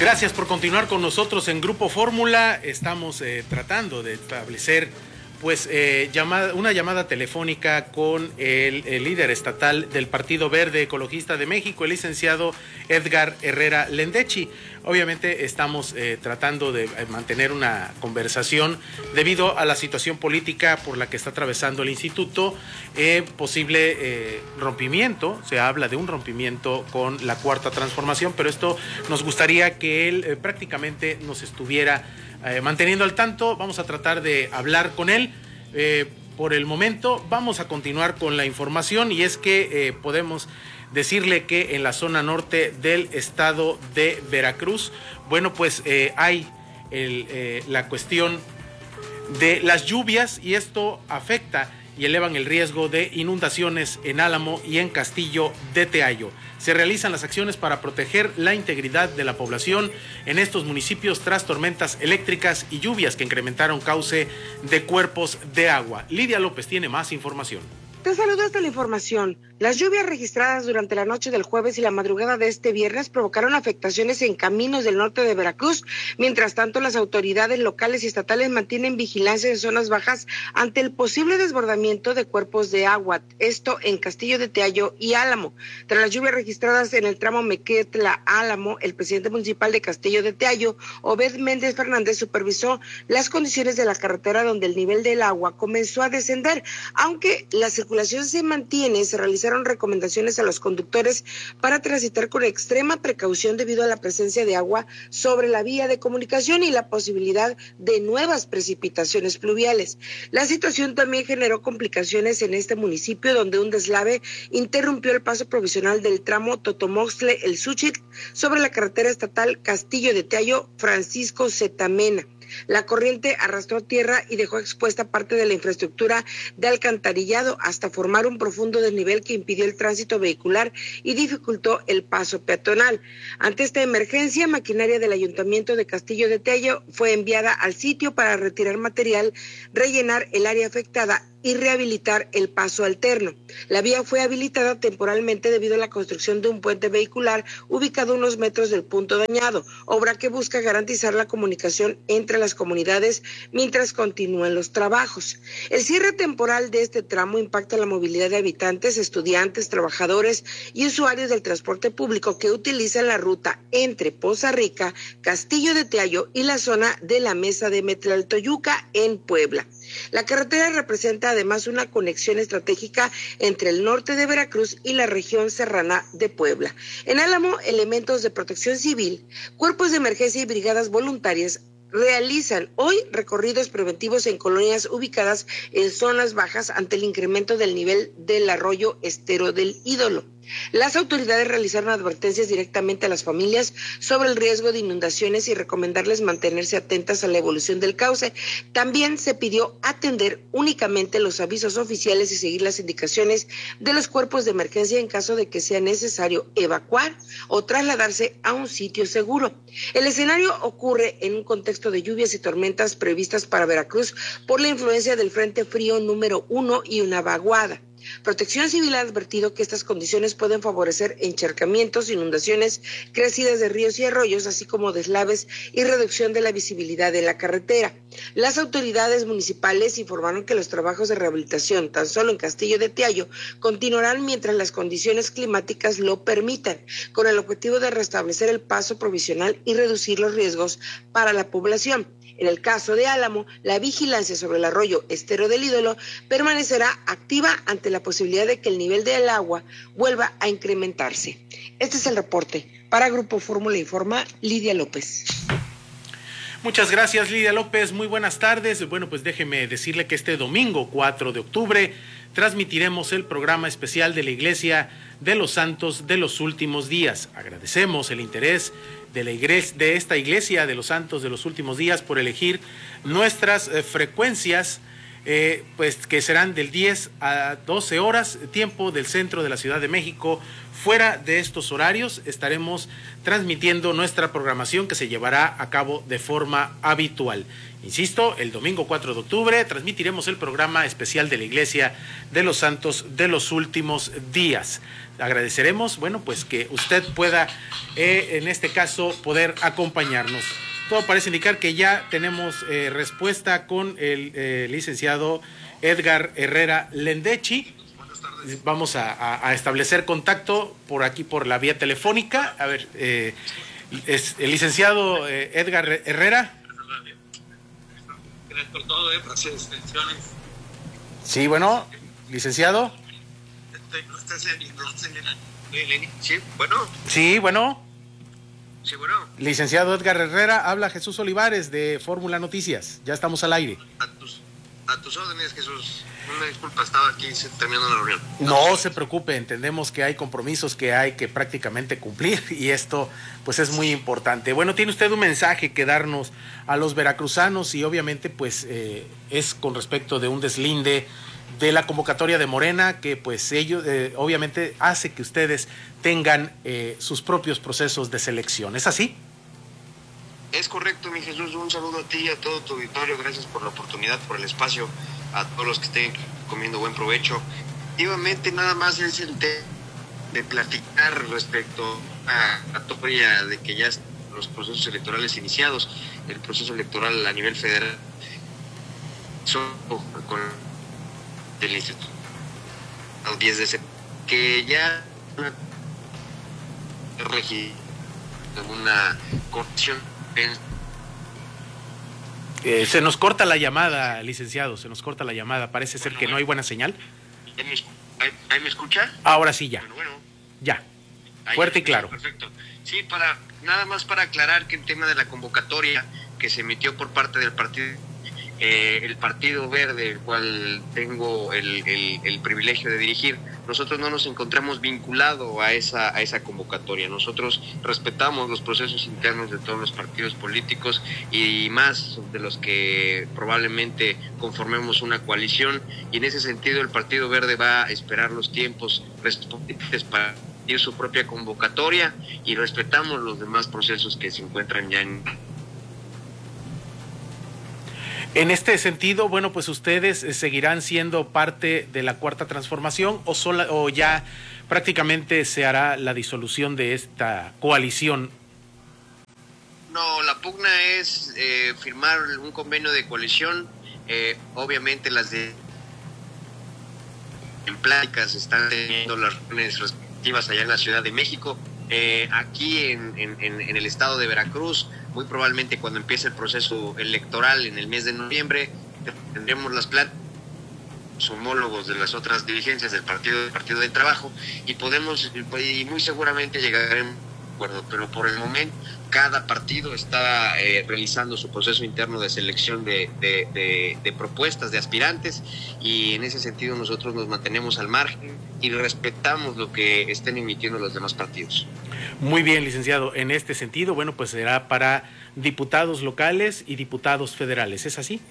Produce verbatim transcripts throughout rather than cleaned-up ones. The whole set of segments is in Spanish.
Gracias por continuar con nosotros en Grupo Fórmula. Estamos eh, tratando de establecer pues eh, llamada, una llamada telefónica con el, el líder estatal del Partido Verde Ecologista de México, el licenciado Edgar Herrera Lendechi. Obviamente estamos eh, tratando de mantener una conversación debido a la situación política por la que está atravesando el instituto, eh, posible eh, rompimiento, se habla de un rompimiento con la Cuarta Transformación, pero esto nos gustaría que él eh, prácticamente nos estuviera Eh, manteniendo al tanto. Vamos a tratar de hablar con él. Eh, por el momento vamos a continuar con la información, y es que eh, podemos decirle que en la zona norte del estado de Veracruz, bueno, pues eh, hay el, eh, la cuestión de las lluvias, y esto afecta y elevan el riesgo de inundaciones en Álamo y en Castillo de Teallo. Se realizan las acciones para proteger la integridad de la población en estos municipios tras tormentas eléctricas y lluvias que incrementaron cauce de cuerpos de agua. Lidia López tiene más información. Te saludo hasta la información. Las lluvias registradas durante la noche del jueves y la madrugada de este viernes provocaron afectaciones en caminos del norte de Veracruz. Mientras tanto, las autoridades locales y estatales mantienen vigilancia en zonas bajas ante el posible desbordamiento de cuerpos de agua, esto en Castillo de Teallo y Álamo. Tras las lluvias registradas en el tramo Mequetla-Álamo, el presidente municipal de Castillo de Teallo, Obed Méndez Fernández, supervisó las condiciones de la carretera donde el nivel del agua comenzó a descender, aunque la circulación se mantiene. Se realizaron recomendaciones a los conductores para transitar con extrema precaución debido a la presencia de agua sobre la vía de comunicación y la posibilidad de nuevas precipitaciones pluviales. La situación también generó complicaciones en este municipio, donde un deslave interrumpió el paso provisional del tramo Totomoxtle-El Suchitl sobre la carretera estatal Castillo de Teallo Francisco Zetamena. La corriente arrastró tierra y dejó expuesta parte de la infraestructura de alcantarillado hasta formar un profundo desnivel que impidió el tránsito vehicular y dificultó el paso peatonal. Ante esta emergencia, maquinaria del Ayuntamiento de Castillo de Teallo fue enviada al sitio para retirar material, rellenar el área afectada y rehabilitar el paso alterno. La vía fue habilitada temporalmente debido a la construcción de un puente vehicular ubicado a unos metros del punto dañado, obra que busca garantizar la comunicación entre las comunidades mientras continúan los trabajos. El cierre temporal de este tramo impacta la movilidad de habitantes, estudiantes, trabajadores y usuarios del transporte público que utilizan la ruta entre Poza Rica, Castillo de Teallo y la zona de la Mesa de Metlaltoyuca en Puebla. La carretera representa además una conexión estratégica entre el norte de Veracruz y la región serrana de Puebla. En Álamo, elementos de protección civil, cuerpos de emergencia y brigadas voluntarias realizan hoy recorridos preventivos en colonias ubicadas en zonas bajas ante el incremento del nivel del arroyo Estero del Ídolo. Las autoridades realizaron advertencias directamente a las familias sobre el riesgo de inundaciones y recomendarles mantenerse atentas a la evolución del cauce. También se pidió atender únicamente los avisos oficiales y seguir las indicaciones de los cuerpos de emergencia en caso de que sea necesario evacuar o trasladarse a un sitio seguro. El escenario ocurre en un contexto de lluvias y tormentas previstas para Veracruz por la influencia del Frente Frío número uno y una vaguada. Protección Civil ha advertido que estas condiciones pueden favorecer encharcamientos, inundaciones, crecidas de ríos y arroyos, así como deslaves y reducción de la visibilidad de la carretera. Las autoridades municipales informaron que los trabajos de rehabilitación, tan solo en Castillo de Teallo, continuarán mientras las condiciones climáticas lo permitan, con el objetivo de restablecer el paso provisional y reducir los riesgos para la población. En el caso de Álamo, la vigilancia sobre el arroyo Estero del Ídolo permanecerá activa ante la posibilidad de que el nivel del agua vuelva a incrementarse. Este es el reporte. Para Grupo Fórmula Informa, Lidia López. Muchas gracias, Lidia López. Muy buenas tardes. Bueno, pues déjeme decirle que este domingo cuatro de octubre transmitiremos el programa especial de la Iglesia de los Santos de los Últimos Días. Agradecemos el interés de, la iglesia, de esta Iglesia de los Santos de los Últimos Días por elegir nuestras eh, frecuencias eh, pues que serán del diez a doce horas, tiempo del centro de la Ciudad de México. Fuera de estos horarios estaremos transmitiendo nuestra programación que se llevará a cabo de forma habitual. Insisto, el domingo cuatro de octubre transmitiremos el programa especial de la Iglesia de los Santos de los Últimos Días. Agradeceremos, bueno, pues que usted pueda, eh, en este caso, poder acompañarnos. Todo parece indicar que ya tenemos eh, respuesta con el eh, licenciado Edgar Herrera Lendechi. Vamos a, a, a establecer contacto por aquí, por la vía telefónica. A ver, eh, es el licenciado eh, Edgar Herrera. Gracias por todo, eh, por sus extensiones. Sí, bueno, licenciado. Sí, bueno. Sí, bueno. Sí, bueno. Licenciado Edgar Herrera, habla Jesús Olivares de Fórmula Noticias. Ya estamos al aire. A tus, a tus órdenes, Jesús. Una disculpa, estaba aquí terminando la reunión. No se preocupe, entendemos que hay compromisos que hay que prácticamente cumplir y esto pues es muy importante. Bueno, tiene usted un mensaje que darnos a los veracruzanos y obviamente pues eh, es con respecto de un deslinde de la convocatoria de Morena que pues ellos eh, obviamente hace que ustedes tengan eh, sus propios procesos de selección. ¿Es así? Es correcto, mi Jesús. Un saludo a ti y a todo tu auditorio. Gracias por la oportunidad, por el espacio. A todos los que estén comiendo buen provecho. Efectivamente, nada más es el de, de platicar respecto a la convocatoria de que ya están los procesos electorales iniciados, el proceso electoral a nivel federal, con el instituto diez de septiembre, que ya regí una corrección en Eh, se nos corta la llamada, licenciado, se nos corta la llamada. Parece ser bueno, que bueno. no hay buena señal. ¿Ahí, ahí me escucha? Ahora sí, ya. Bueno, bueno. Ya. Ahí Fuerte y está, claro. Perfecto. Sí, para nada más para aclarar que el tema de la convocatoria que se emitió por parte del partido, eh, el Partido Verde, el cual tengo el, el, el privilegio de dirigir, nosotros no nos encontramos vinculados a esa, a esa convocatoria. Nosotros respetamos los procesos internos de todos los partidos políticos y más de los que probablemente conformemos una coalición, y en ese sentido el Partido Verde va a esperar los tiempos correspondientes para ir su propia convocatoria y respetamos los demás procesos que se encuentran ya en... En este sentido, bueno, pues ustedes seguirán siendo parte de la Cuarta Transformación o, sola, o ya prácticamente se hará la disolución de esta coalición. No, la pugna es eh, firmar un convenio de coalición. Eh, obviamente las de en pláticas están teniendo las reuniones respectivas allá en la Ciudad de México. Eh, aquí en, en, en el estado de Veracruz, muy probablemente cuando empiece el proceso electoral en el mes de noviembre, tendremos las pláticas los homólogos de las otras dirigencias del partido del partido del trabajo y podemos y muy seguramente llegaremos a un acuerdo, pero por el momento cada partido está eh, realizando su proceso interno de selección de, de, de, de propuestas de aspirantes, y en ese sentido nosotros nos mantenemos al margen y respetamos lo que estén emitiendo los demás partidos. Muy bien, licenciado. En este sentido, bueno, pues será para diputados locales y diputados federales. ¿Es así?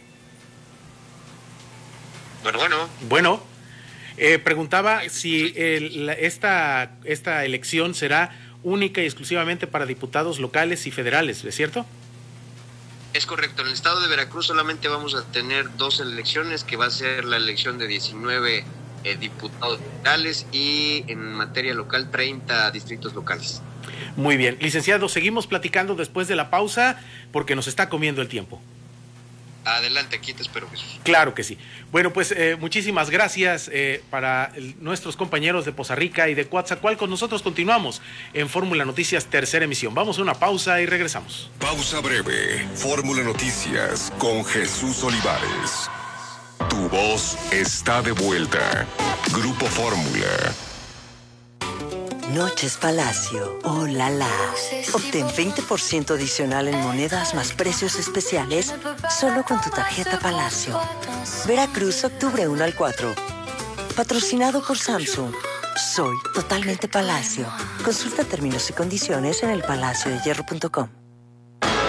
Bueno, bueno. Bueno, eh, preguntaba si el, la, esta, esta elección será única y exclusivamente para diputados locales y federales, ¿es cierto? Es correcto. En el estado de Veracruz solamente vamos a tener dos elecciones, que va a ser la elección de diecinueve eh, diputados federales y en materia local treinta distritos locales. Muy bien. Licenciado, seguimos platicando después de la pausa porque nos está comiendo el tiempo. Adelante, aquí te espero, Jesús. Claro que sí. Bueno, pues eh, muchísimas gracias eh, para el, nuestros compañeros de Poza Rica y de Coatzacoalcos. Nosotros continuamos en Fórmula Noticias, tercera emisión. Vamos a una pausa y regresamos. Pausa breve. Fórmula Noticias con Jesús Olivares. Tu voz está de vuelta. Grupo Fórmula. Noches Palacio. ¡Oh, la, la! Obtén veinte por ciento adicional en monedas más precios especiales solo con tu tarjeta Palacio. Veracruz, octubre uno al cuatro. Patrocinado por Samsung. Soy totalmente Palacio. Consulta términos y condiciones en el palacio de hierro punto com.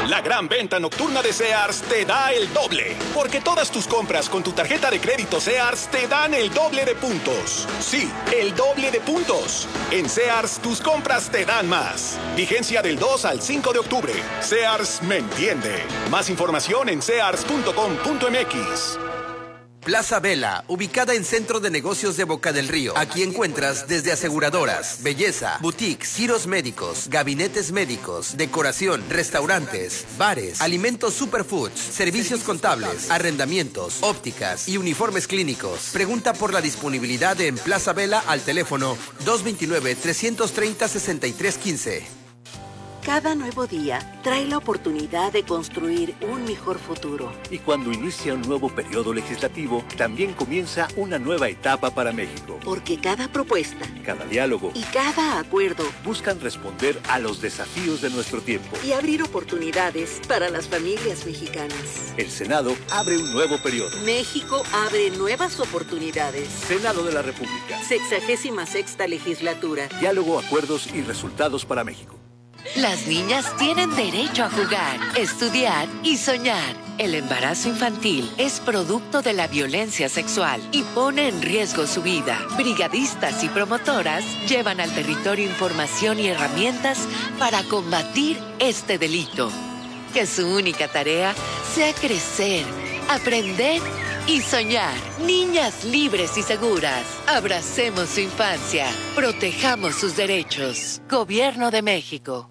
La gran venta nocturna de Sears te da el doble. Porque todas tus compras con tu tarjeta de crédito Sears te dan el doble de puntos. Sí, el doble de puntos. En Sears, tus compras te dan más. Vigencia del dos al cinco de octubre. Sears me entiende. Más información en sears punto com punto m x. Plaza Vela, ubicada en Centro de Negocios de Boca del Río. Aquí encuentras desde aseguradoras, belleza, boutiques, giros médicos, gabinetes médicos, decoración, restaurantes, bares, alimentos superfoods, servicios contables, arrendamientos, ópticas y uniformes clínicos. Pregunta por la disponibilidad en Plaza Vela al teléfono dos dos nueve, tres tres cero, seis tres uno cinco. Cada nuevo día trae la oportunidad de construir un mejor futuro. Y cuando inicia un nuevo periodo legislativo, también comienza una nueva etapa para México. Porque cada propuesta, cada diálogo y cada acuerdo buscan responder a los desafíos de nuestro tiempo y abrir oportunidades para las familias mexicanas. El Senado abre un nuevo periodo. México abre nuevas oportunidades. Senado de la República. Sexagésima sexta legislatura. Diálogo, acuerdos y resultados para México. Las niñas tienen derecho a jugar, estudiar y soñar. El embarazo infantil es producto de la violencia sexual y pone en riesgo su vida. Brigadistas y promotoras llevan al territorio información y herramientas para combatir este delito. Que su única tarea sea crecer, aprender y soñar. Niñas libres y seguras. Abracemos su infancia. Protejamos sus derechos. Gobierno de México.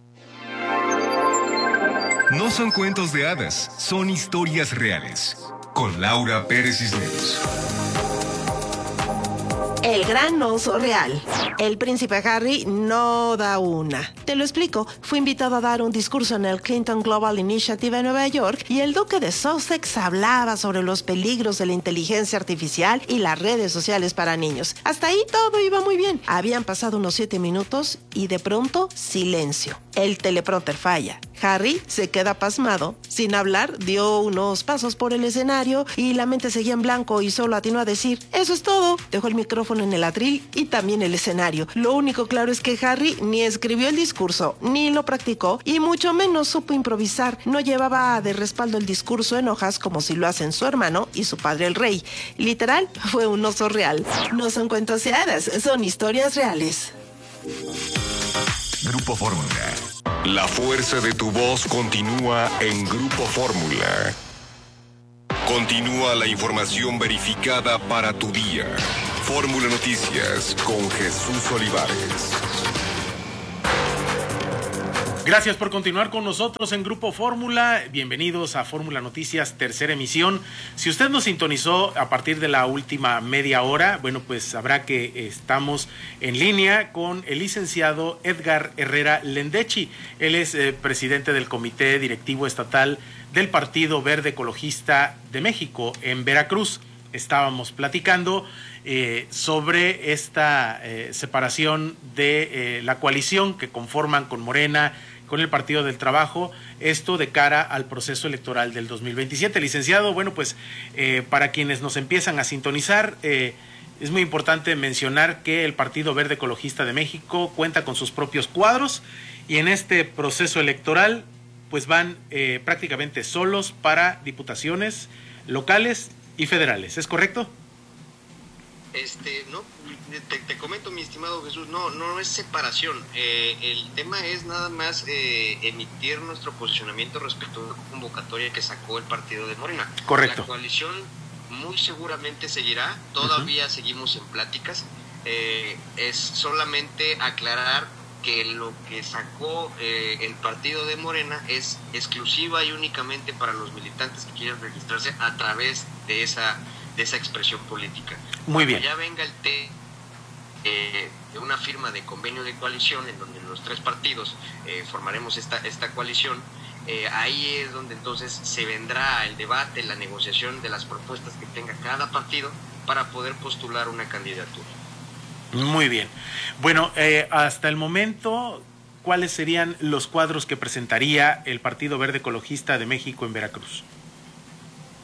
No son cuentos de hadas, son historias reales. Con Laura Pérez Cisneros. El gran oso real. El príncipe Harry no da una. Te lo explico. Fue invitado a dar un discurso en el Clinton Global Initiative en Nueva York y el duque de Sussex hablaba sobre los peligros de la inteligencia artificial y las redes sociales para niños. Hasta ahí todo iba muy bien. Habían pasado unos siete minutos y de pronto silencio. El teleprompter falla. Harry se queda pasmado. Sin hablar, dio unos pasos por el escenario y la mente seguía en blanco y solo atinó a decir: eso es todo. Dejó el micrófono en el atril y también el escenario. Lo único claro es que Harry ni escribió el discurso, ni lo practicó y mucho menos supo improvisar. No llevaba de respaldo el discurso en hojas como si lo hacen su hermano y su padre el rey. Literal, fue un oso real. No son cuentos de hadas, son historias reales. Grupo Fórmula. La fuerza de tu voz continúa en Grupo Fórmula. Continúa la información verificada para tu día. Fórmula Noticias con Jesús Olivares. Gracias por continuar con nosotros en Grupo Fórmula. Bienvenidos a Fórmula Noticias, tercera emisión. Si usted nos sintonizó a partir de la última media hora, bueno, pues sabrá que estamos en línea con el licenciado Edgar Herrera Lendechi. Él es eh, presidente del Comité Directivo Estatal del Partido Verde Ecologista de México en Veracruz. Estábamos platicando eh, sobre esta eh, separación de eh, la coalición que conforman con Morena, con el Partido del Trabajo, esto de cara al proceso electoral del dos mil veintisiete. Licenciado, bueno, pues eh, para quienes nos empiezan a sintonizar, eh, es muy importante mencionar que el Partido Verde Ecologista de México cuenta con sus propios cuadros y en este proceso electoral pues van eh, prácticamente solos para diputaciones locales y federales, ¿es correcto? Este, no, te, te comento, mi estimado Jesús, no, no es separación. Eh, el tema es nada más eh, emitir nuestro posicionamiento respecto a una convocatoria que sacó el partido de Morena. Correcto. La coalición muy seguramente seguirá, todavía uh-huh. seguimos en pláticas. Eh, es solamente aclarar que lo que sacó eh, el partido de Morena es exclusiva y únicamente para los militantes que quieran registrarse a través de esa de esa expresión política. Muy bien. Cuando ya venga el té eh, de una firma de convenio de coalición en donde los tres partidos eh, formaremos esta, esta coalición, eh, ahí es donde entonces se vendrá el debate, la negociación de las propuestas que tenga cada partido para poder postular una candidatura. Muy bien. Bueno, eh, hasta el momento, ¿cuáles serían los cuadros que presentaría el Partido Verde Ecologista de México en Veracruz? Fíjate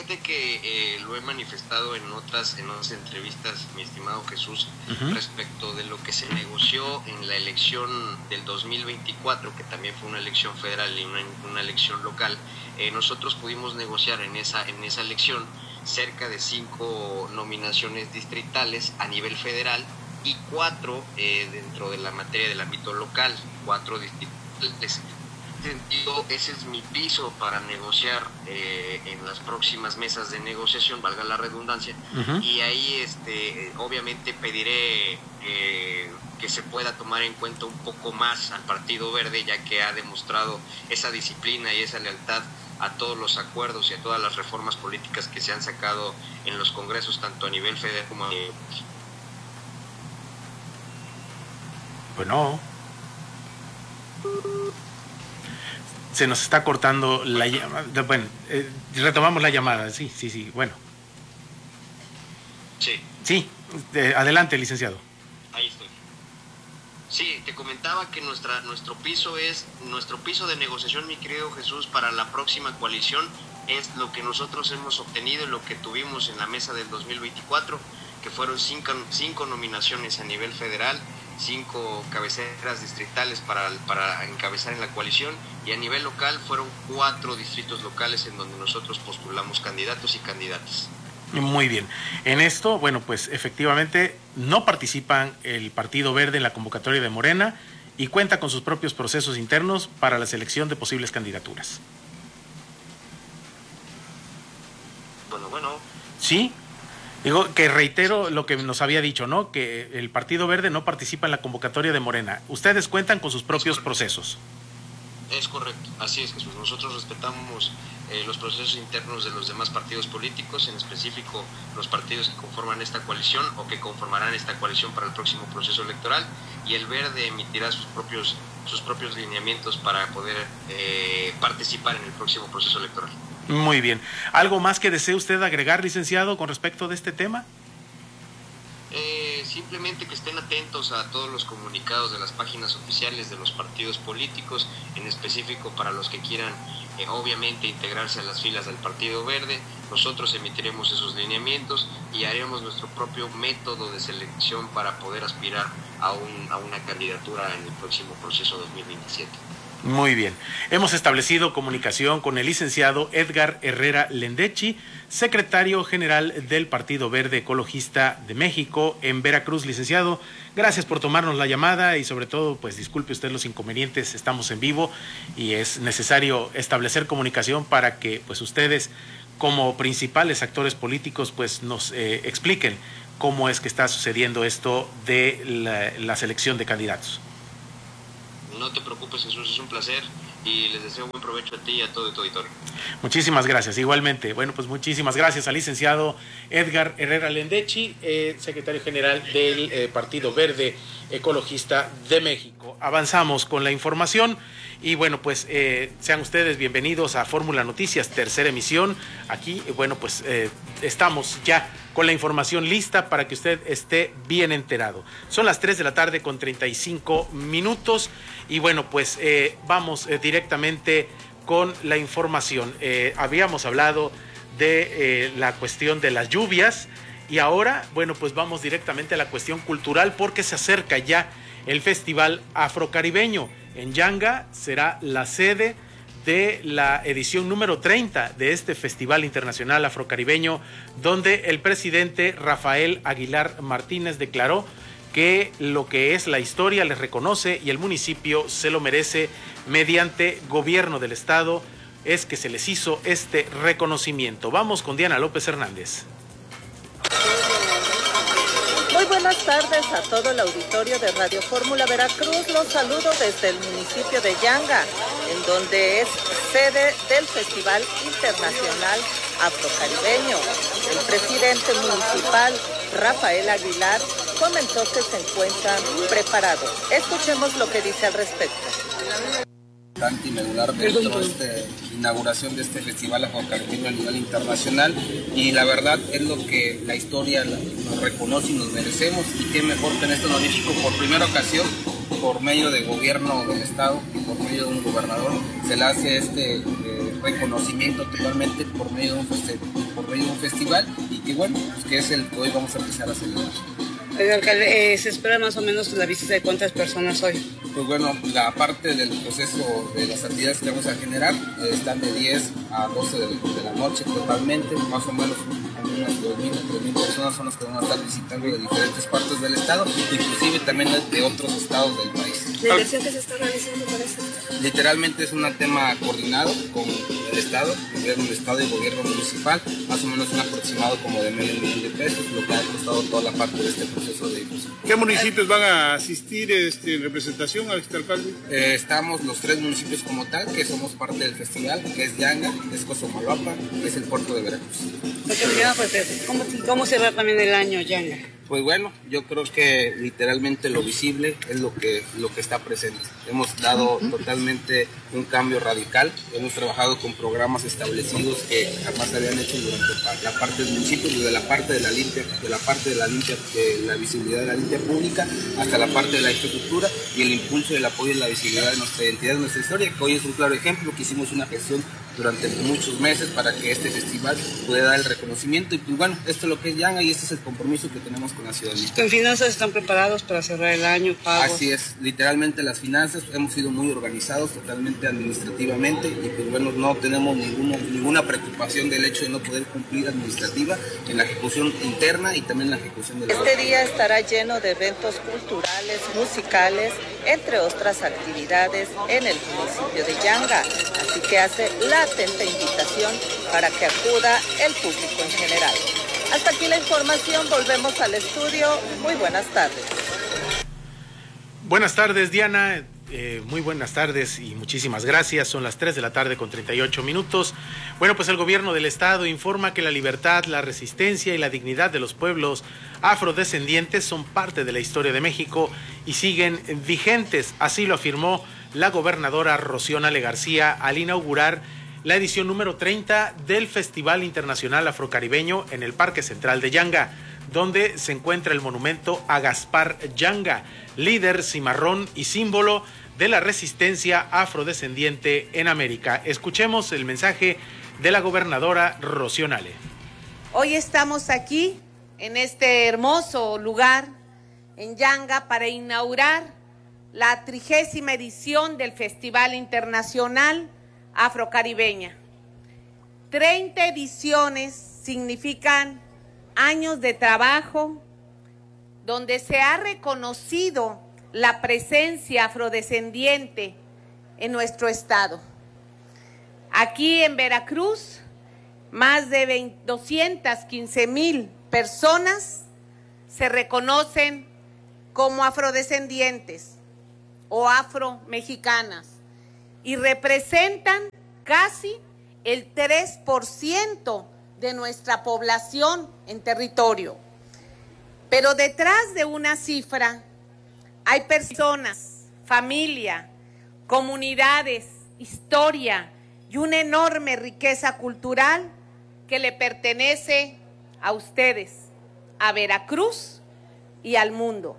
fíjate que eh, lo he manifestado en otras, en otras entrevistas, mi estimado Jesús, uh-huh. respecto de lo que se negoció en la elección del dos mil veinticuatro, que también fue una elección federal y una, una elección local. Eh, nosotros pudimos negociar en esa, en esa elección cerca de cinco nominaciones distritales a nivel federal y cuatro eh, dentro de la materia del ámbito local, cuatro distritales. Sentido, ese es mi piso para negociar eh, en las próximas mesas de negociación, valga la redundancia, uh-huh. y ahí este, obviamente pediré eh, que se pueda tomar en cuenta un poco más al Partido Verde, ya que ha demostrado esa disciplina y esa lealtad a todos los acuerdos y a todas las reformas políticas que se han sacado en los congresos, tanto a nivel federal como a nivel... Bueno... Se nos está cortando la llamada. Bueno, eh, retomamos la llamada. Sí, sí, sí. Bueno. Sí. Sí. Eh, adelante, licenciado. Ahí estoy. Sí, te comentaba que nuestra nuestro piso es nuestro piso de negociación, mi querido Jesús, para la próxima coalición es lo que nosotros hemos obtenido y lo que tuvimos en la mesa del dos mil veinticuatro, que fueron cinco, cinco nominaciones a nivel federal, cinco cabeceras distritales para, para encabezar en la coalición, y a nivel local fueron cuatro distritos locales en donde nosotros postulamos candidatos y candidatas. Muy bien. En esto, bueno, pues efectivamente no participan el Partido Verde en la convocatoria de Morena y cuenta con sus propios procesos internos para la selección de posibles candidaturas. Bueno, bueno. Sí. Digo que reitero lo que nos había dicho, ¿no? Que el Partido Verde no participa en la convocatoria de Morena. Ustedes cuentan con sus propios procesos. Es correcto, así es, Jesús. Nosotros respetamos eh, los procesos internos de los demás partidos políticos, en específico los partidos que conforman esta coalición o que conformarán esta coalición para el próximo proceso electoral, y el Verde emitirá sus propios, sus propios lineamientos para poder eh, participar en el próximo proceso electoral. Muy bien. ¿Algo más que desee usted agregar, licenciado, con respecto de este tema? Eh, simplemente que estén atentos a todos los comunicados de las páginas oficiales de los partidos políticos, en específico para los que quieran eh, obviamente integrarse a las filas del Partido Verde. Nosotros emitiremos esos lineamientos y haremos nuestro propio método de selección para poder aspirar a, un, a una candidatura en el próximo proceso dos mil veintisiete. Muy bien. Hemos establecido comunicación con el licenciado Edgar Herrera Lendechi, secretario general del Partido Verde Ecologista de México en Veracruz. Licenciado, gracias por tomarnos la llamada y sobre todo, pues disculpe usted los inconvenientes, estamos en vivo y es necesario establecer comunicación para que pues ustedes como principales actores políticos pues nos eh, expliquen cómo es que está sucediendo esto de la, la selección de candidatos. No te preocupes, Jesús, es un placer y les deseo buen provecho a ti y a todo tu auditorio. Muchísimas gracias, igualmente. Bueno, pues muchísimas gracias al licenciado Edgar Herrera Lendechi, eh, secretario general del eh, Partido Verde Ecologista de México. Avanzamos con la información y bueno, pues eh, sean ustedes bienvenidos a Fórmula Noticias, tercera emisión. Aquí, bueno, pues eh, estamos ya con la información lista para que usted esté bien enterado. Son las tres de la tarde con treinta y cinco minutos y bueno, pues eh, vamos eh, directamente con la información. Eh, habíamos hablado de eh, la cuestión de las lluvias y ahora, bueno, pues vamos directamente a la cuestión cultural porque se acerca ya el Festival Afrocaribeño. En Yanga será la sede de la edición número treinta de este Festival Internacional Afrocaribeño, donde el presidente Rafael Aguilar Martínez declaró que lo que es la historia les reconoce y el municipio se lo merece mediante gobierno del estado, es que se les hizo este reconocimiento. Vamos con Diana López Hernández. Muy buenas tardes a todo el auditorio de Radio Fórmula Veracruz. Los saludo desde el municipio de Yanga, en donde es sede del Festival Internacional Afrocaribeño. El presidente municipal, Rafael Aguilar, comentó que se encuentran preparados. Escuchemos lo que dice al respecto. Y medular dentro de esta inauguración de este festival afrocaribeño a nivel internacional, y la verdad es lo que la historia nos reconoce y nos merecemos, y qué mejor que en este honorífico por primera ocasión, por medio del gobierno del estado y por medio de un gobernador, se le hace este eh, reconocimiento totalmente por medio de un, feste por medio de un festival y que bueno, pues que es el que hoy vamos a empezar a celebrar. Oiga, alcalde, eh, ¿se espera más o menos la visita de cuántas personas hoy? Pues bueno, la parte del proceso de las actividades que vamos a generar eh, están de diez a doce de, de la noche totalmente, más o menos unas dos mil, tres mil personas son las que van a estar visitando de diferentes partes del estado, inclusive también de otros estados del país. ¿La inversión que se está realizando para esto? Literalmente es un tema coordinado con el estado, el gobierno del estado y el gobierno municipal, más o menos un aproximado como de medio millón de pesos, lo que ha costado toda la parte de este proceso de difusión. ¿Qué municipios van a asistir este, en representación al alcalde? Eh, estamos los tres municipios como tal, que somos parte del festival, que es Yanga, es Cozomalapa, que es el puerto de Veracruz. ¿Cómo, cómo cerrar también el año, Yanga? Pues bueno, yo creo que literalmente lo visible es lo que, lo que está presente. Hemos dado totalmente un cambio radical, hemos trabajado con programas establecidos que jamás se habían hecho durante la parte del municipio, desde la parte de la limpia, de la parte de la limpia, de la visibilidad de la limpia pública, hasta la parte de la infraestructura y el impulso y el apoyo de la visibilidad de nuestra identidad, de nuestra historia, que hoy es un claro ejemplo, que hicimos una gestión durante muchos meses para que este festival pueda dar el reconocimiento y pues bueno, esto es lo que es Yanga y este es el compromiso que tenemos con la ciudadanía. ¿En finanzas están preparados para cerrar el año, pagos? Así es, literalmente las finanzas hemos sido muy organizados totalmente administrativamente y pues bueno, no tenemos ninguno, ninguna preocupación del hecho de no poder cumplir administrativa en la ejecución interna y también en la ejecución de la... Este día estará lleno de eventos culturales, musicales, entre otras actividades en el municipio de Yanga, así que hace la atenta invitación para que acuda el público en general. Hasta aquí la información, volvemos al estudio. Muy buenas tardes. Buenas tardes, Diana. Eh, muy buenas tardes y muchísimas gracias. Son las tres de la tarde con treinta y ocho minutos. Bueno, pues el gobierno del estado informa que la libertad, la resistencia y la dignidad de los pueblos afrodescendientes son parte de la historia de México y siguen vigentes. Así lo afirmó la gobernadora Rocío Nale García al inaugurar la edición número treinta del Festival Internacional Afrocaribeño en el Parque Central de Yanga, donde se encuentra el monumento a Gaspar Yanga, líder cimarrón y símbolo de la resistencia afrodescendiente en América. Escuchemos el mensaje de la gobernadora Rocío Nale. Hoy estamos aquí, en este hermoso lugar, en Yanga, para inaugurar la trigésima edición del Festival Internacional Afrocaribeña. treinta ediciones significan años de trabajo donde se ha reconocido la presencia afrodescendiente en nuestro estado. Aquí en Veracruz, más de doscientas quince mil personas se reconocen como afrodescendientes o afromexicanas y representan casi el tres por ciento de nuestra población en territorio. Pero detrás de una cifra hay personas, familia, comunidades, historia y una enorme riqueza cultural que le pertenece a ustedes, a Veracruz y al mundo.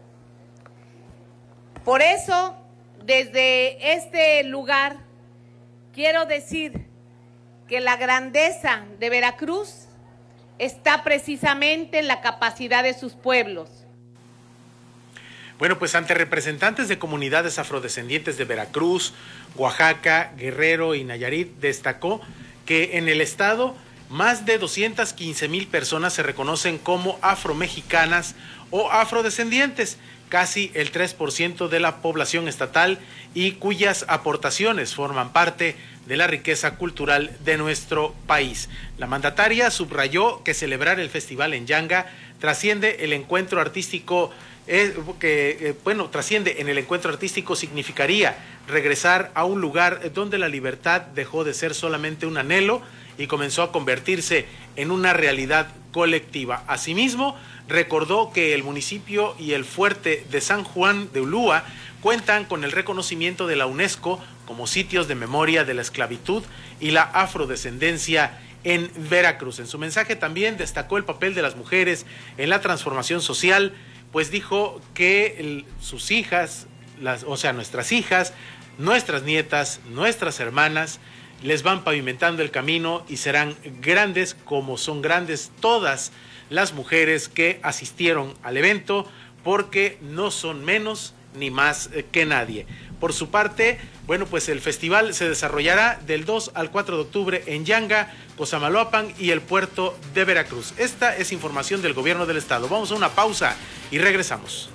Por eso, desde este lugar, quiero decir que la grandeza de Veracruz está precisamente en la capacidad de sus pueblos. Bueno, pues ante representantes de comunidades afrodescendientes de Veracruz, Oaxaca, Guerrero y Nayarit, destacó que en el estado más de doscientas quince mil personas se reconocen como afromexicanas o afrodescendientes, casi el tres por ciento de la población estatal y cuyas aportaciones forman parte de la riqueza cultural de nuestro país. La mandataria subrayó que celebrar el festival en Yanga trasciende el encuentro artístico, eh, que eh, bueno, trasciende en el encuentro artístico significaría regresar a un lugar donde la libertad dejó de ser solamente un anhelo y comenzó a convertirse en una realidad colectiva. Asimismo, recordó que el municipio y el fuerte de San Juan de Ulúa cuentan con el reconocimiento de la UNESCO como sitios de memoria de la esclavitud y la afrodescendencia en Veracruz. En su mensaje también destacó el papel de las mujeres en la transformación social, pues dijo que el, sus hijas, las, o sea, nuestras hijas, nuestras nietas, nuestras hermanas, les van pavimentando el camino y serán grandes como son grandes todas las mujeres que asistieron al evento, porque no son menos ni más que nadie. Por su parte, bueno, pues el festival se desarrollará del dos al cuatro de octubre en Yanga, Cosamaloapan y el puerto de Veracruz. Esta es información del gobierno del estado. Vamos a una pausa y regresamos.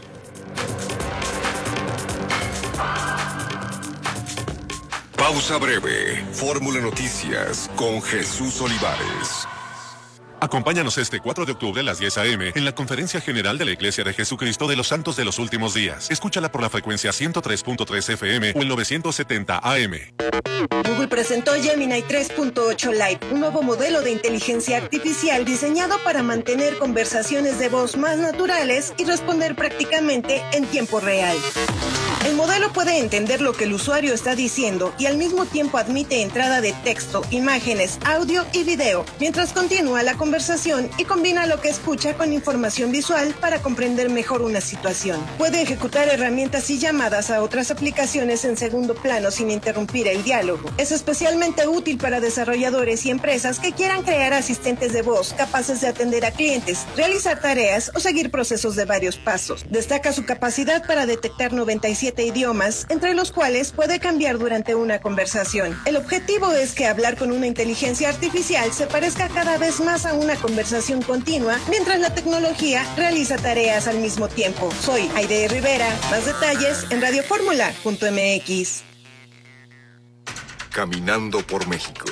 Pausa breve. Fórmula Noticias con Jesús Olivares. Acompáñanos este cuatro de octubre a las diez a eme en la Conferencia General de la Iglesia de Jesucristo de los Santos de los Últimos Días. Escúchala por la frecuencia ciento tres punto tres efe eme o el novecientos setenta a eme. Google presentó Gemini tres punto ocho Lite, un nuevo modelo de inteligencia artificial diseñado para mantener conversaciones de voz más naturales y responder prácticamente en tiempo real. El modelo puede entender lo que el usuario está diciendo y al mismo tiempo admite entrada de texto, imágenes, audio y video, mientras continúa la conversación y combina lo que escucha con información visual para comprender mejor una situación. Puede ejecutar herramientas y llamadas a otras aplicaciones en segundo plano sin interrumpir el diálogo. Es especialmente útil para desarrolladores y empresas que quieran crear asistentes de voz capaces de atender a clientes, realizar tareas o seguir procesos de varios pasos. Destaca su capacidad para detectar noventa y siete idiomas, entre los cuales puede cambiar durante una conversación. El objetivo es que hablar con una inteligencia artificial se parezca cada vez más a una conversación continua, mientras la tecnología realiza tareas al mismo tiempo. Soy Aide Rivera. Más detalles en radio fórmula punto eme equis. Caminando por México.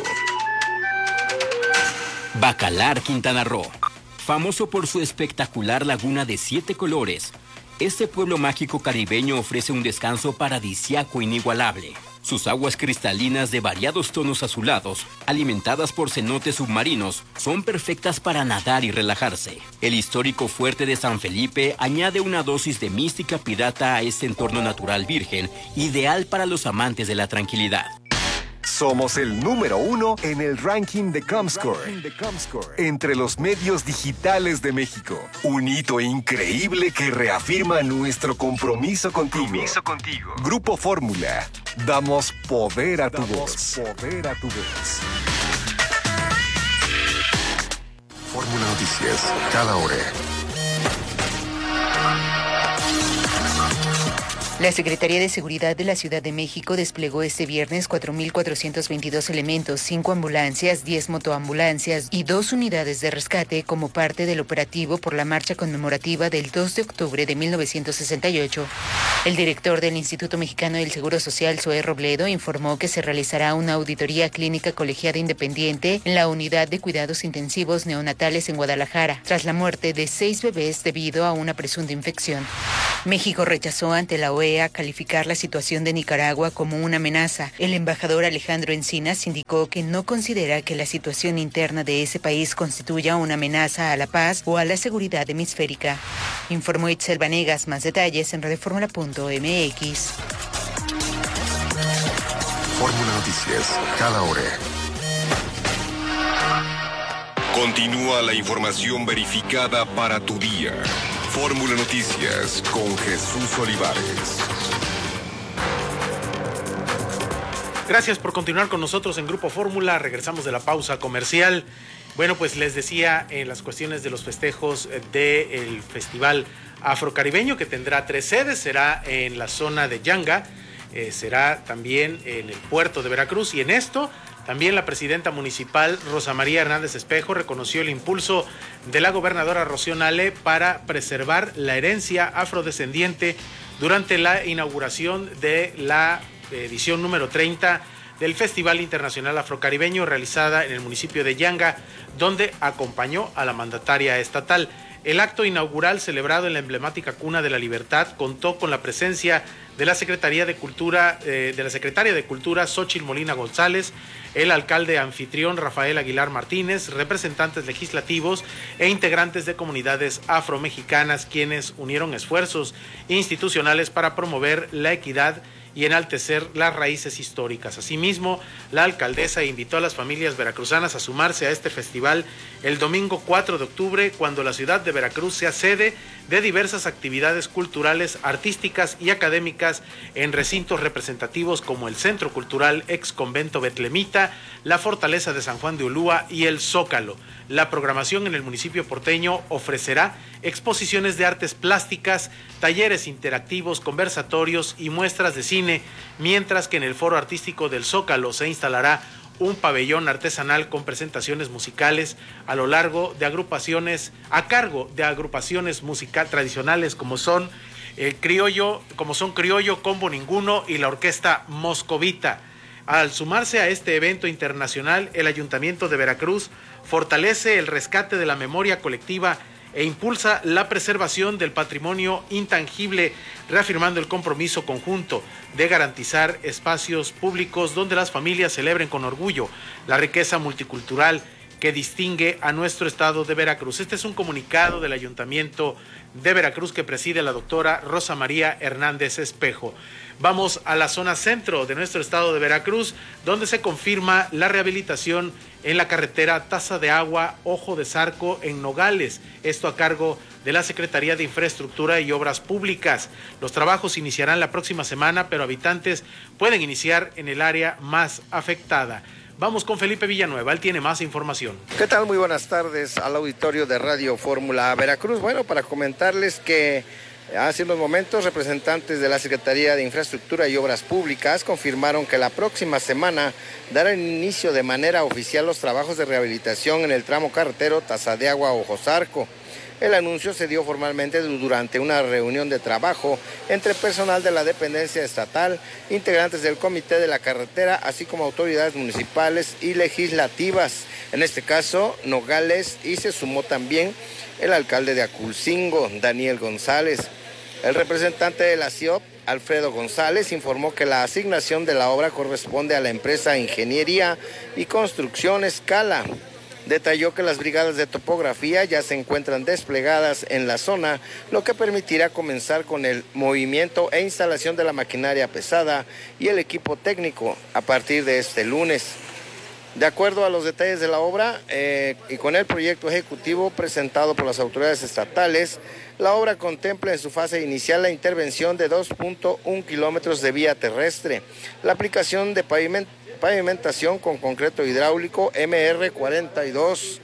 Bacalar, Quintana Roo. Famoso por su espectacular laguna de siete colores, este pueblo mágico caribeño ofrece un descanso paradisíaco inigualable. Sus aguas cristalinas de variados tonos azulados, alimentadas por cenotes submarinos, son perfectas para nadar y relajarse. El histórico fuerte de San Felipe añade una dosis de mística pirata a este entorno natural virgen, ideal para los amantes de la tranquilidad. Somos el número uno en el ranking de Comscore, entre los medios digitales de México. Un hito increíble que reafirma nuestro compromiso contigo. Compromiso contigo. Grupo Fórmula. Damos poder a tu voz. Poder a tu voz. Fórmula Noticias, cada hora. La Secretaría de Seguridad de la Ciudad de México desplegó este viernes cuatro mil cuatrocientos veintidós elementos, cinco ambulancias, diez motoambulancias y dos unidades de rescate como parte del operativo por la marcha conmemorativa del dos de octubre de mil novecientos sesenta y ocho. El director del Instituto Mexicano del Seguro Social, Zoé Robledo, informó que se realizará una auditoría clínica colegiada independiente en la unidad de cuidados intensivos neonatales en Guadalajara, tras la muerte de seis bebés debido a una presunta infección. México rechazó ante la O E A calificar la situación de Nicaragua como una amenaza. El embajador Alejandro Encinas indicó que no considera que la situación interna de ese país constituya una amenaza a la paz o a la seguridad hemisférica. Informó Itzel Vanegas. Más detalles en radio fórmula punto eme equis. Fórmula Noticias, cada hora. Continúa la información verificada para tu día. Fórmula Noticias con Jesús Olivares. Gracias por continuar con nosotros en Grupo Fórmula. Regresamos de la pausa comercial. Bueno, pues les decía en las cuestiones de los festejos del Festival Afrocaribeño, que tendrá tres sedes. Será en la zona de Yanga, eh, será también en el puerto de Veracruz, y en esto también la presidenta municipal Rosa María Hernández Espejo reconoció el impulso de la gobernadora Rocío Nale para preservar la herencia afrodescendiente durante la inauguración de la edición número treinta del Festival Internacional Afrocaribeño, realizada en el municipio de Yanga, donde acompañó a la mandataria estatal. El acto inaugural, celebrado en la emblemática Cuna de la Libertad, contó con la presencia de la Secretaría de Cultura, eh, de la Secretaria de Cultura, Xóchitl Molina González, el alcalde anfitrión Rafael Aguilar Martínez, representantes legislativos e integrantes de comunidades afromexicanas, quienes unieron esfuerzos institucionales para promover la equidad y enaltecer las raíces históricas. Asimismo, la alcaldesa invitó a las familias veracruzanas a sumarse a este festival el domingo cuatro de octubre, cuando la ciudad de Veracruz sea sede de diversas actividades culturales, artísticas y académicas en recintos representativos como el Centro Cultural Ex Convento Betlemita, la Fortaleza de San Juan de Ulúa y el Zócalo. La programación en el municipio porteño ofrecerá exposiciones de artes plásticas, talleres interactivos, conversatorios y muestras de cine, mientras que en el Foro Artístico del Zócalo se instalará un pabellón artesanal con presentaciones musicales a lo largo de agrupaciones, a cargo de agrupaciones musical tradicionales como son el criollo, como son Criollo, Combo Ninguno y la Orquesta Moscovita. Al sumarse a este evento internacional, el Ayuntamiento de Veracruz fortalece el rescate de la memoria colectiva e impulsa la preservación del patrimonio intangible, reafirmando el compromiso conjunto de garantizar espacios públicos donde las familias celebren con orgullo la riqueza multicultural que distingue a nuestro estado de Veracruz. Este es un comunicado del Ayuntamiento de Veracruz que preside la doctora Rosa María Hernández Espejo. Vamos a la zona centro de nuestro estado de Veracruz, donde se confirma la rehabilitación en la carretera Taza de Agua, Ojo de Zarco, en Nogales. Esto a cargo de la Secretaría de Infraestructura y Obras Públicas. Los trabajos iniciarán la próxima semana, pero habitantes pueden iniciar en el área más afectada. Vamos con Felipe Villanueva, él tiene más información. ¿Qué tal? Muy buenas tardes al auditorio de Radio Fórmula Veracruz. Bueno, para comentarles que hace unos momentos representantes de la Secretaría de Infraestructura y Obras Públicas confirmaron que la próxima semana darán inicio de manera oficial los trabajos de rehabilitación en el tramo carretero Taza de Agua Ojo Zarco. El anuncio se dio formalmente durante una reunión de trabajo entre personal de la dependencia estatal, integrantes del comité de la carretera, así como autoridades municipales y legislativas. En este caso, Nogales, y se sumó también el alcalde de Aculcingo, Daniel González. El representante de la C I O P, Alfredo González, informó que la asignación de la obra corresponde a la empresa Ingeniería y Construcción Escala. Detalló que las brigadas de topografía ya se encuentran desplegadas en la zona, lo que permitirá comenzar con el movimiento e instalación de la maquinaria pesada y el equipo técnico a partir de este lunes. De acuerdo a los detalles de la obra eh, y con el proyecto ejecutivo presentado por las autoridades estatales, la obra contempla en su fase inicial la intervención de dos punto uno kilómetros de vía terrestre, la aplicación de paviment pavimentación con concreto hidráulico M R cuarenta y dos,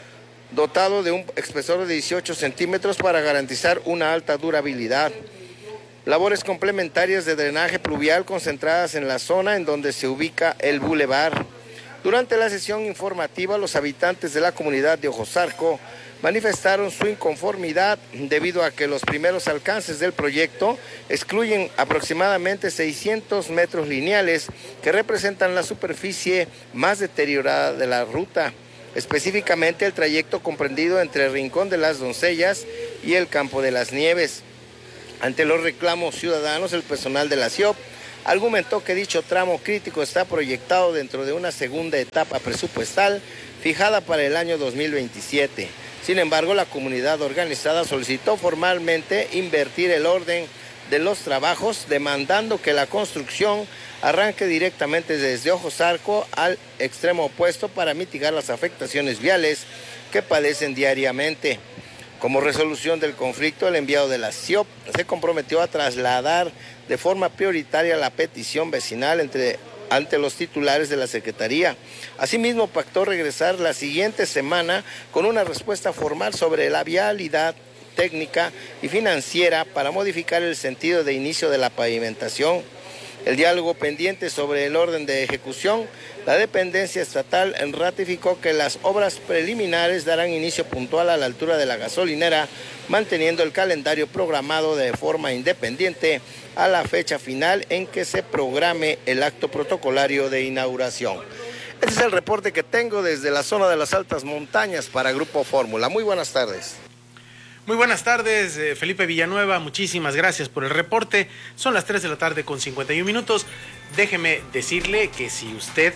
dotado de un espesor de dieciocho centímetros para garantizar una alta durabilidad. Labores complementarias de drenaje pluvial concentradas en la zona en donde se ubica el bulevar. Durante la sesión informativa, los habitantes de la comunidad de Ojo Zarco manifestaron su inconformidad debido a que los primeros alcances del proyecto excluyen aproximadamente seiscientos metros lineales que representan la superficie más deteriorada de la ruta, específicamente el trayecto comprendido entre Rincón de las Doncellas y el Campo de las Nieves. Ante los reclamos ciudadanos, el personal de la C I O P argumentó que dicho tramo crítico está proyectado dentro de una segunda etapa presupuestal fijada para el año dos mil veintisiete. Sin embargo, la comunidad organizada solicitó formalmente invertir el orden de los trabajos, demandando que la construcción arranque directamente desde Ojo Zarco al extremo opuesto para mitigar las afectaciones viales que padecen diariamente. Como resolución del conflicto, el enviado de la C I O P se comprometió a trasladar de forma prioritaria la petición vecinal entre ante los titulares de la Secretaría. Asimismo, pactó regresar la siguiente semana con una respuesta formal sobre la vialidad técnica y financiera para modificar el sentido de inicio de la pavimentación. El diálogo pendiente sobre el orden de ejecución, la dependencia estatal ratificó que las obras preliminares darán inicio puntual a la altura de la gasolinera, manteniendo el calendario programado de forma independiente a la fecha final en que se programe el acto protocolario de inauguración. Este es el reporte que tengo desde la zona de las altas montañas para Grupo Fórmula. Muy buenas tardes. Muy buenas tardes, eh, Felipe Villanueva, muchísimas gracias por el reporte. Son las tres de la tarde con cincuenta y un minutos. Déjeme decirle que si usted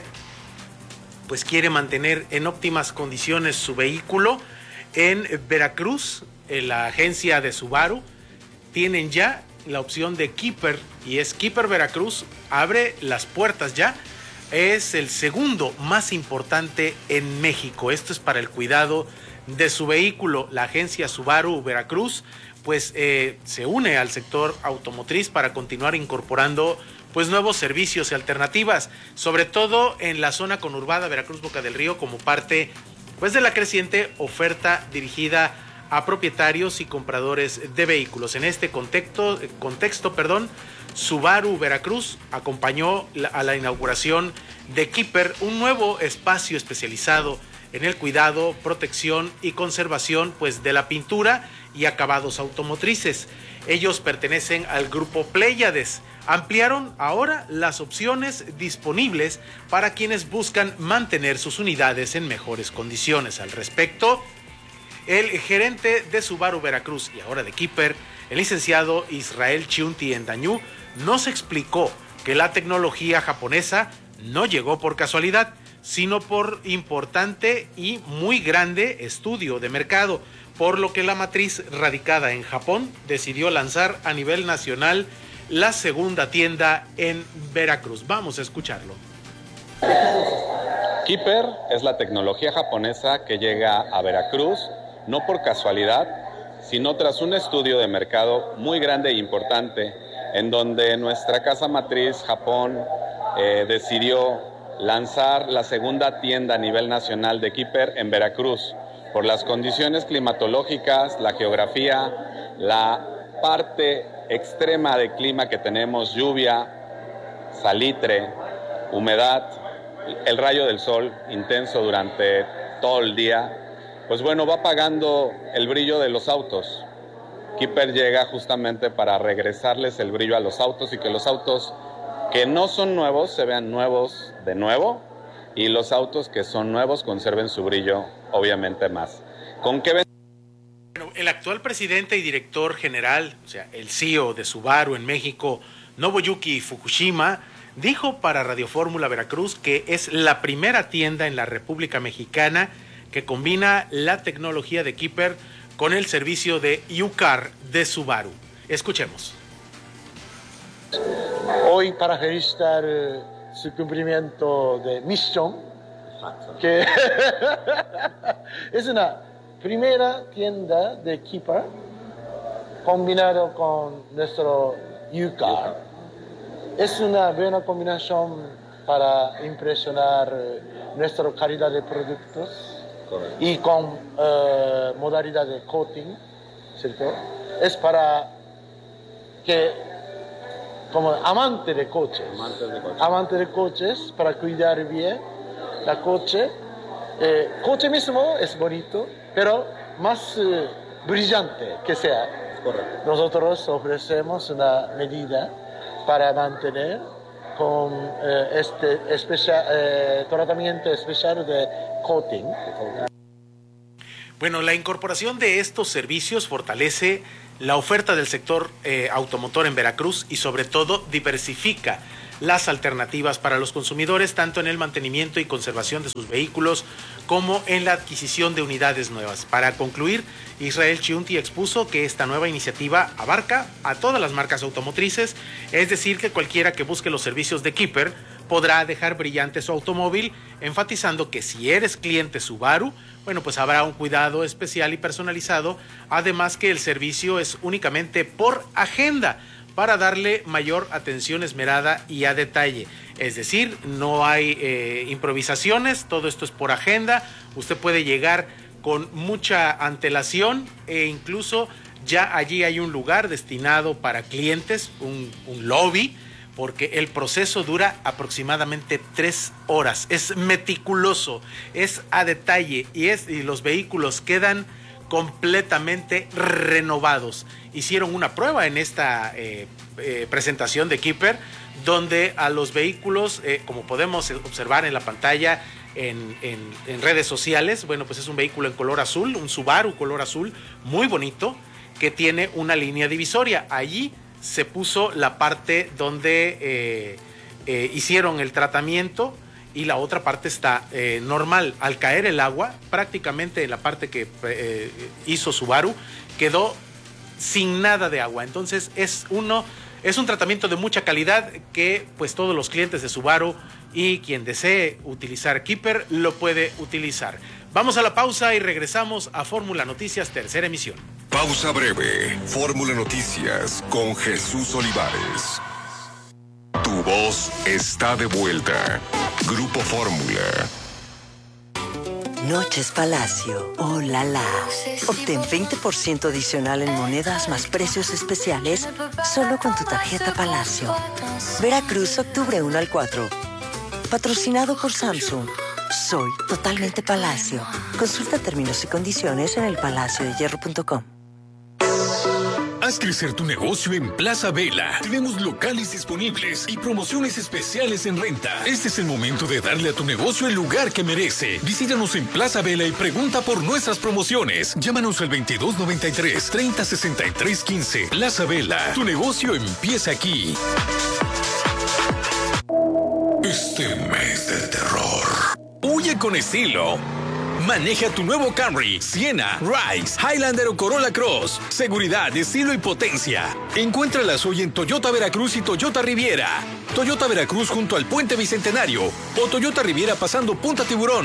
pues quiere mantener en óptimas condiciones su vehículo, en Veracruz, en la agencia de Subaru, tienen ya la opción de Keeper, y es Keeper Veracruz, abre las puertas ya. Es el segundo más importante en México. Esto es para el cuidado de su vehículo. La agencia Subaru Veracruz pues eh, se une al sector automotriz para continuar incorporando pues nuevos servicios y alternativas, sobre todo en la zona conurbada Veracruz Boca del Río, como parte pues de la creciente oferta dirigida a propietarios y compradores de vehículos. En este contexto, contexto perdón, Subaru Veracruz acompañó a la inauguración de Keeper, un nuevo espacio especializado en el cuidado, protección y conservación pues de la pintura y acabados automotrices. Ellos pertenecen al grupo Pléyades. Ampliaron ahora las opciones disponibles para quienes buscan mantener sus unidades en mejores condiciones. Al respecto, el gerente de Subaru Veracruz y ahora de Keeper, el licenciado Israel Chiunti Endañú, nos explicó que la tecnología japonesa no llegó por casualidad, sino por importante y muy grande estudio de mercado, por lo que la matriz radicada en Japón decidió lanzar a nivel nacional la segunda tienda en Veracruz. Vamos a escucharlo. Keeper es la tecnología japonesa que llega a Veracruz, no por casualidad, sino tras un estudio de mercado muy grande e importante, en donde nuestra casa matriz Japón eh, decidió lanzar la segunda tienda a nivel nacional de Keeper en Veracruz, por las condiciones climatológicas, la geografía, la parte extrema de clima que tenemos, lluvia, salitre, humedad, el rayo del sol intenso durante todo el día, pues bueno, va apagando el brillo de los autos. Keeper llega justamente para regresarles el brillo a los autos y que los autos que no son nuevos se vean nuevos de nuevo y los autos que son nuevos conserven su brillo, obviamente más. ¿Con qué? Bueno, el actual presidente y director general, o sea, el C E O de Subaru en México, Nobuyuki Fukushima, dijo para Radio Fórmula Veracruz que es la primera tienda en la República Mexicana que combina la tecnología de Keeper con el servicio de U-Car de Subaru. Escuchemos. Hoy para felicitar eh, su cumplimiento de misión, que es una primera tienda de Keeper combinado con nuestro U-Car. Es una buena combinación para impresionar eh, nuestra calidad de productos. Correcto. Y con eh, modalidad de coating, ¿cierto? Es para que, como amante de coches, amante de coches, amante de coches para cuidar bien la coche. Eh, coche mismo es bonito, pero más eh, brillante que sea. Correcto. Nosotros ofrecemos una medida para mantener con eh, este especial, eh, tratamiento especial de coating. Bueno, la incorporación de estos servicios fortalece la oferta del sector eh, automotor en Veracruz y sobre todo diversifica las alternativas para los consumidores, tanto en el mantenimiento y conservación de sus vehículos como en la adquisición de unidades nuevas. Para concluir, Israel Chiunti expuso que esta nueva iniciativa abarca a todas las marcas automotrices, es decir, que cualquiera que busque los servicios de Keeper podrá dejar brillante su automóvil, enfatizando que si eres cliente Subaru, bueno, pues habrá un cuidado especial y personalizado, además que el servicio es únicamente por agenda, para darle mayor atención esmerada y a detalle. Es decir, no hay eh, improvisaciones, todo esto es por agenda. Usted puede llegar con mucha antelación e incluso ya allí hay un lugar destinado para clientes, un, un lobby, porque el proceso dura aproximadamente tres horas. Es meticuloso, es a detalle y, es, y los vehículos quedan completamente renovados. Hicieron una prueba en esta eh, eh, presentación de Keeper, donde a los vehículos, eh, como podemos observar en la pantalla, en, en, en redes sociales, bueno, pues es un vehículo en color azul, un Subaru color azul, muy bonito, que tiene una línea divisoria. Allí se puso la parte donde eh, eh, hicieron el tratamiento y la otra parte está eh, normal. Al caer el agua, prácticamente en la parte que eh, hizo Subaru, quedó sin nada de agua. Entonces es uno, es un tratamiento de mucha calidad que pues todos los clientes de Subaru y quien desee utilizar Keeper lo puede utilizar. Vamos a la pausa y regresamos a Fórmula Noticias, tercera emisión. Pausa breve. Fórmula Noticias con Jesús Olivares. Tu voz está de vuelta. Grupo Fórmula. Noches Palacio. Oh, la la. Obtén veinte por ciento adicional en monedas más precios especiales solo con tu tarjeta Palacio. Veracruz, octubre uno al cuatro. Patrocinado por Samsung. Soy totalmente Palacio. Consulta términos y condiciones en el palacio de hierro punto com. Haz crecer tu negocio en Plaza Vela. Tenemos locales disponibles y promociones especiales en renta. Este es el momento de darle a tu negocio el lugar que merece. Visítanos en Plaza Vela y pregunta por nuestras promociones. Llámanos al veintidós noventa y tres, treinta sesenta y tres quince. Plaza Vela. Tu negocio empieza aquí. Este mes del terror. Huye con estilo. Maneja tu nuevo Camry, Siena, Rise, Highlander o Corolla Cross. Seguridad, estilo y potencia. Encuéntralas hoy en Toyota Veracruz y Toyota Riviera. Toyota Veracruz junto al Puente Bicentenario o Toyota Riviera pasando Punta Tiburón.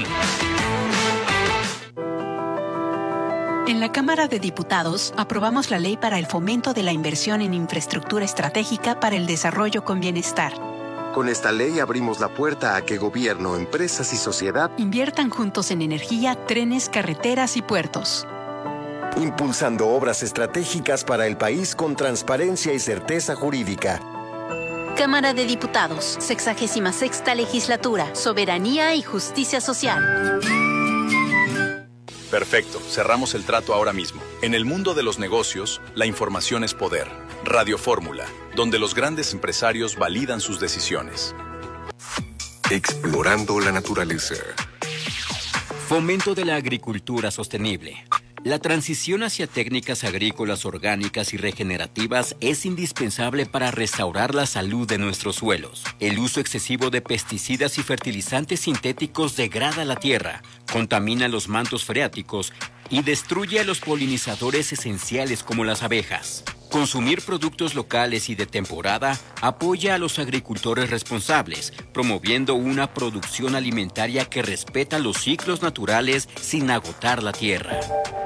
En la Cámara de Diputados aprobamos la ley para el fomento de la inversión en infraestructura estratégica para el desarrollo con bienestar. Con esta ley abrimos la puerta a que gobierno, empresas y sociedad inviertan juntos en energía, trenes, carreteras y puertos. Impulsando obras estratégicas para el país con transparencia y certeza jurídica. Cámara de Diputados, sexagésima sexta legislatura, soberanía y justicia social. Perfecto, cerramos el trato ahora mismo. En el mundo de los negocios, la información es poder. Radio Fórmula, donde los grandes empresarios validan sus decisiones. Explorando la naturaleza. Fomento de la agricultura sostenible. La transición hacia técnicas agrícolas orgánicas y regenerativas es indispensable para restaurar la salud de nuestros suelos. El uso excesivo de pesticidas y fertilizantes sintéticos degrada la tierra, contamina los mantos freáticos y destruye a los polinizadores esenciales como las abejas. Consumir productos locales y de temporada apoya a los agricultores responsables, promoviendo una producción alimentaria que respeta los ciclos naturales sin agotar la tierra.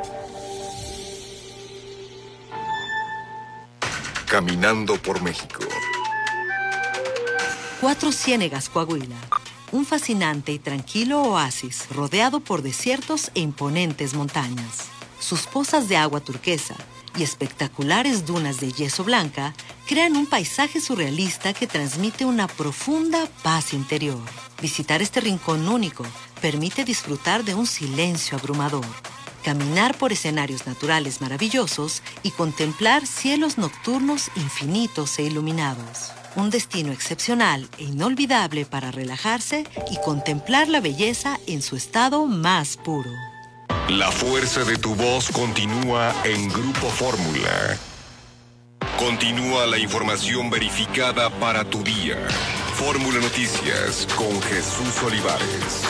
Caminando por México. Cuatro Ciénegas, Coahuila. Un fascinante y tranquilo oasis rodeado por desiertos e imponentes montañas. Sus pozas de agua turquesa y espectaculares dunas de yeso blanca crean un paisaje surrealista que transmite una profunda paz interior. Visitar este rincón único permite disfrutar de un silencio abrumador, caminar por escenarios naturales maravillosos y contemplar cielos nocturnos infinitos e iluminados. Un destino excepcional e inolvidable para relajarse y contemplar la belleza en su estado más puro. La fuerza de tu voz continúa en Grupo Fórmula. Continúa la información verificada para tu día. Fórmula Noticias con Jesús Olivares.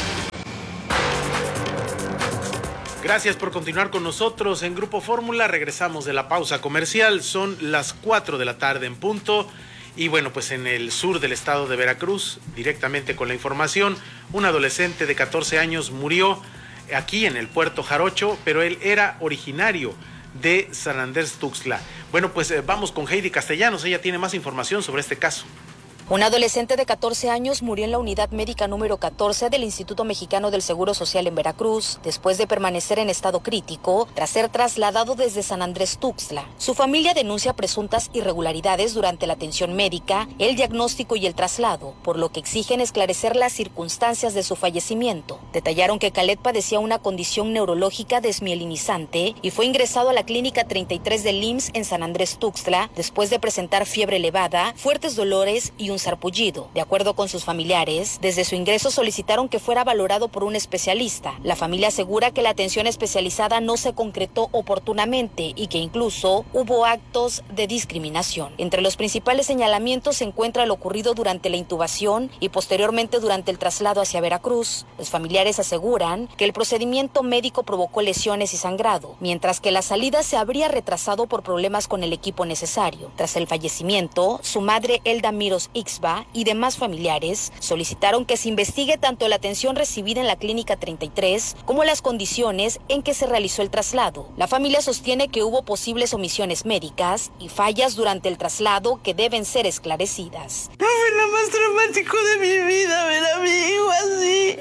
Gracias por continuar con nosotros en Grupo Fórmula. Regresamos de la pausa comercial. Son las cuatro de la tarde en punto. Y bueno, pues en el sur del estado de Veracruz, directamente con la información, un adolescente de catorce años murió aquí en el puerto Jarocho, pero él era originario de San Andrés Tuxtla. Bueno, pues eh, vamos con Heidi Castellanos, ella tiene más información sobre este caso. Un adolescente de catorce años murió en la unidad médica número catorce del Instituto Mexicano del Seguro Social en Veracruz, después de permanecer en estado crítico tras ser trasladado desde San Andrés Tuxtla. Su familia denuncia presuntas irregularidades durante la atención médica, el diagnóstico y el traslado, por lo que exigen esclarecer las circunstancias de su fallecimiento. Detallaron que Khaled padecía una condición neurológica desmielinizante y fue ingresado a la clínica treinta y tres del I M S S en San Andrés Tuxtla después de presentar fiebre elevada, fuertes dolores y un un sarpullido. De acuerdo con sus familiares, desde su ingreso solicitaron que fuera valorado por un especialista. La familia asegura que la atención especializada no se concretó oportunamente y que incluso hubo actos de discriminación. Entre los principales señalamientos se encuentra lo ocurrido durante la intubación y posteriormente durante el traslado hacia Veracruz. Los familiares aseguran que el procedimiento médico provocó lesiones y sangrado, mientras que la salida se habría retrasado por problemas con el equipo necesario. Tras el fallecimiento, su madre Elda Miros Ixba y demás familiares solicitaron que se investigue tanto la atención recibida en la Clínica treinta y tres como las condiciones en que se realizó el traslado. La familia sostiene que hubo posibles omisiones médicas y fallas durante el traslado que deben ser esclarecidas. No fue lo más traumático de mi vida ver a mi hijo así.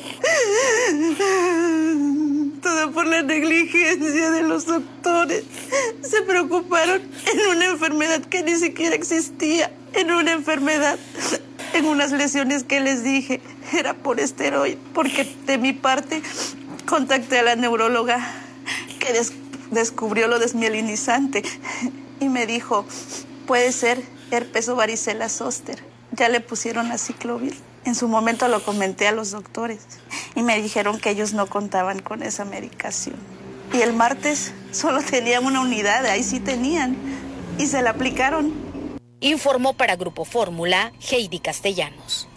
Todo por la negligencia de los doctores. Se preocuparon en una enfermedad que ni siquiera existía. En una enfermedad, en unas lesiones que les dije, era por esteroide. Porque de mi parte contacté a la neuróloga que des- descubrió lo desmielinizante y me dijo, puede ser herpes o varicela zóster. Ya le pusieron aciclovir. En su momento lo comenté a los doctores y me dijeron que ellos no contaban con esa medicación. Y el martes solo tenían una unidad, ahí sí tenían, y se la aplicaron. Informó para Grupo Fórmula, Heidi Castellanos.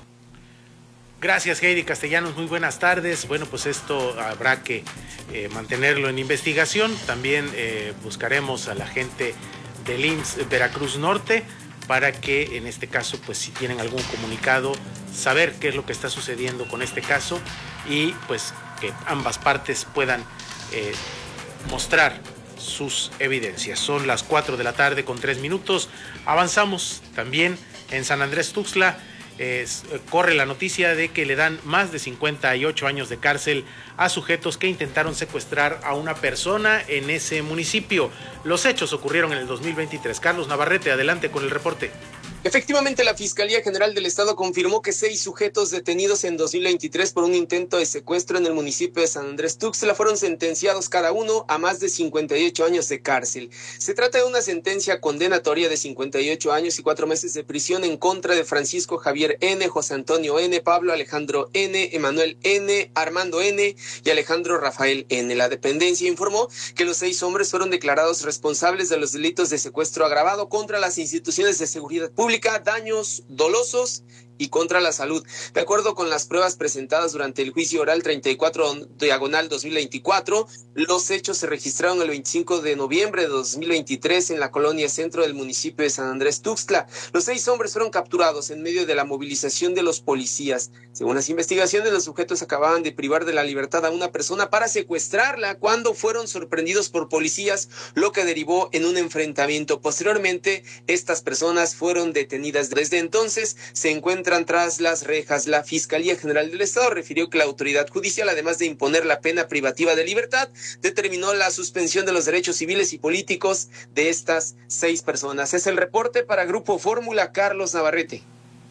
Gracias, Heidi Castellanos, muy buenas tardes. Bueno, pues esto habrá que eh, mantenerlo en investigación. También eh, buscaremos a la gente del I M S S Veracruz Norte para que en este caso, pues si tienen algún comunicado, saber qué es lo que está sucediendo con este caso y pues que ambas partes puedan eh, mostrar sus evidencias. Son las cuatro de la tarde con tres minutos. Avanzamos también en San Andrés Tuxtla. Eh, corre la noticia de que le dan más de cincuenta y ocho años de cárcel a sujetos que intentaron secuestrar a una persona en ese municipio. Los hechos ocurrieron en el dos mil veintitrés. Carlos Navarrete, adelante con el reporte. Efectivamente, la Fiscalía General del Estado confirmó que seis sujetos detenidos en dos mil veintitrés por un intento de secuestro en el municipio de San Andrés Tuxtla fueron sentenciados cada uno a más de cincuenta y ocho años de cárcel. Se trata de una sentencia condenatoria de cincuenta y ocho años y cuatro meses de prisión en contra de Francisco Javier N., José Antonio N., Pablo Alejandro N., Emanuel N., Armando N. y Alejandro Rafael N. La dependencia informó que los seis hombres fueron declarados responsables de los delitos de secuestro agravado contra las instituciones de seguridad pública, daños dolosos y contra la salud. De acuerdo con las pruebas presentadas durante el juicio oral treinta y cuatro diagonal dos mil veinticuatro, los hechos se registraron el veinticinco de noviembre de dos mil veintitrés en la colonia centro del municipio de San Andrés Tuxtla. Los seis hombres fueron capturados en medio de la movilización de los policías. Según las investigaciones, los sujetos acababan de privar de la libertad a una persona para secuestrarla cuando fueron sorprendidos por policías, lo que derivó en un enfrentamiento. Posteriormente, estas personas fueron detenidas. Desde entonces se encuentran tras las rejas. La Fiscalía General del Estado refirió que la autoridad judicial, además de imponer la pena privativa de libertad, determinó la suspensión de los derechos civiles y políticos de estas seis personas. Es el reporte para Grupo Fórmula, Carlos Navarrete.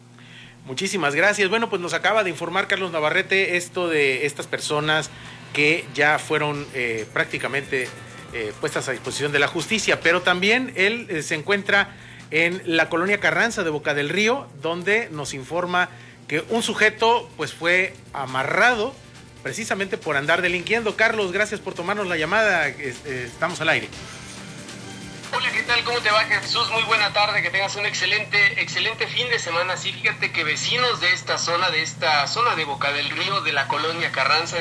Muchísimas gracias. Bueno, pues nos acaba de informar Carlos Navarrete esto de estas personas que ya fueron eh, prácticamente eh, puestas a disposición de la justicia, pero también él eh, se encuentra en la colonia Carranza de Boca del Río, donde nos informa que un sujeto pues fue amarrado precisamente por andar delinquiendo. Carlos, gracias por tomarnos la llamada, estamos al aire. Hola, ¿qué tal? ¿Cómo te va, Jesús? Muy buena tarde, que tengas un excelente, excelente fin de semana. Sí, fíjate que vecinos de esta zona, de esta zona de Boca del Río, de la colonia Carranza,